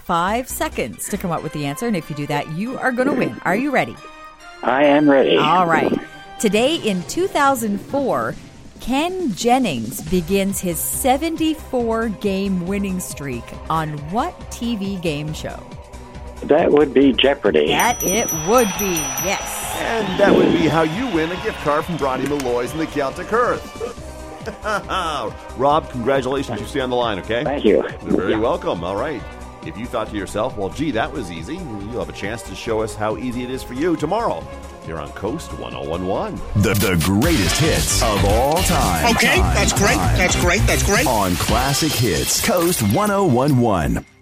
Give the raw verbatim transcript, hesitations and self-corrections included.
five seconds to come up with the answer. And if you do that, you are going to win. Are you ready? I am ready. All right. Today in two thousand four, Ken Jennings begins his seventy-four game winning streak on what T V game show? That would be Jeopardy. That it would be, yes. And that would be how you win a gift card from Brodie Malloy's and the Celtic Earth. Rob, congratulations. You stay on the line, okay? Thank you. You're very yeah. welcome. All right. If you thought to yourself, well, gee, that was easy, you'll have a chance to show us how easy it is for you tomorrow here on Coast one oh one one. The, the greatest hits of all time. Okay, time, that's great. time. That's great. That's great. On Classic Hits, Coast one oh one one.